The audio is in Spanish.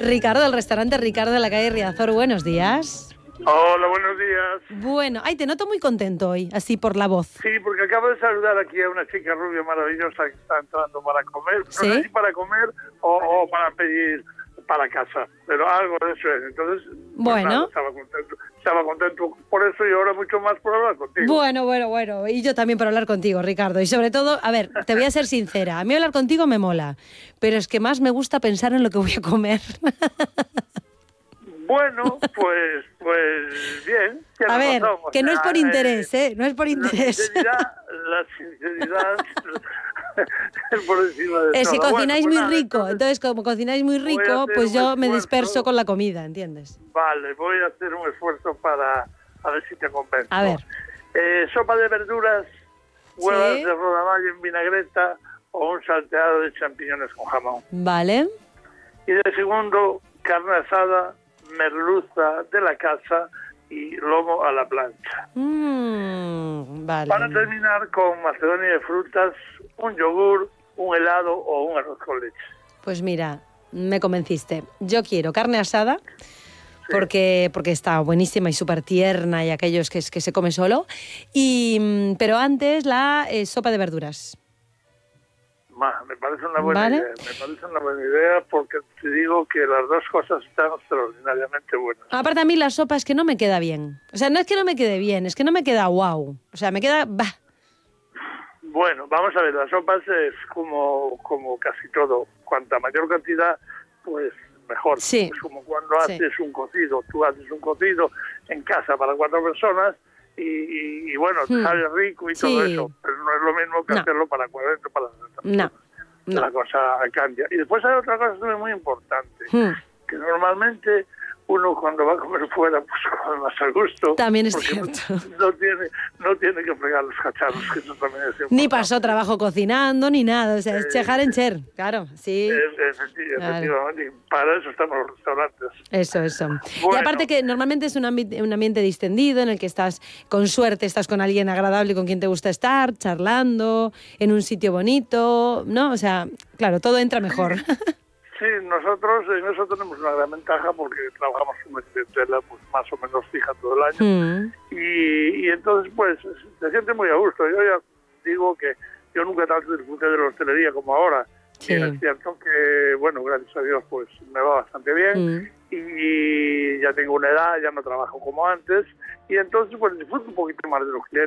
Ricardo, del restaurante Ricardo de la calle Riazor. Buenos días. Hola, buenos días. Bueno, ay, te noto muy contento hoy, así por la voz. Sí, porque acabo de saludar aquí a una chica rubia maravillosa que está entrando para comer. ¿Sí? No sé si para comer o para pedir para casa, pero algo de eso es. Entonces, pues bueno, nada, estaba contento por eso y ahora mucho más por hablar contigo. Bueno. Y yo también por hablar contigo, Ricardo. Y sobre todo, a ver, te voy a ser sincera. A mí hablar contigo me mola, pero es que más me gusta pensar en lo que voy a comer. Bueno, pues bien. A ver, razón, que no es por interés, no es por interés. La sinceridad por encima de es todo. que cocináis Bueno, pues muy rico, entonces como cocináis muy rico, pues yo me disperso con la comida, ¿entiendes? Vale, voy a hacer un esfuerzo para a ver si te convenzo. A ver. Sopa de verduras, huevas ¿Sí? de rodaballo en vinagreta o un salteado de champiñones con jamón. Vale. Y de segundo, carne asada, merluza de la casa y lomo a la plancha. Vale. Para terminar, con macedonia de frutas, un yogur, un helado o un arroz con leche. Pues mira, me convenciste. Yo quiero carne asada, sí, porque está buenísima y súper tierna y aquello que se come solo. Pero antes la sopa de verduras. Me parece una buena idea. Me parece una buena idea porque te digo que las dos cosas están extraordinariamente buenas. Aparte a mí la sopa es que no me queda bien. O sea, no es que no me quede bien, es que no me queda guau. O sea, me queda... Bah. Bueno, vamos a ver, las sopas es como casi todo. Cuanta mayor cantidad, pues mejor. Sí. Es como cuando haces un cocido. Tú haces un cocido en casa para 4 personas y bueno, te sale rico y todo eso. Pero no es lo mismo que hacerlo para 40, para 60 personas. No. La cosa cambia. Y después hay otra cosa también muy importante, que normalmente uno cuando va a comer fuera, pues come más al gusto. También es cierto. No tiene que fregar los cacharros, que eso también es importante. Ni pasó trabajo cocinando, ni nada. O sea, es chejar en cher, claro, sí. Efectivamente. Para eso estamos los restaurantes. Eso. Bueno. Y aparte que normalmente es un ambiente distendido en el que estás, con suerte, estás con alguien agradable y con quien te gusta estar, charlando, en un sitio bonito, ¿no? O sea, claro, todo entra mejor. Sí, nosotros en eso tenemos una gran ventaja porque trabajamos con una clientela pues más o menos fija todo el año y entonces pues se siente muy a gusto. Yo ya digo que yo nunca tanto disfruté de la hostelería como ahora. Sí. Es cierto que, bueno, gracias a Dios pues me va bastante bien y ya tengo una edad, ya no trabajo como antes y entonces pues disfruto un poquito más de los clientes.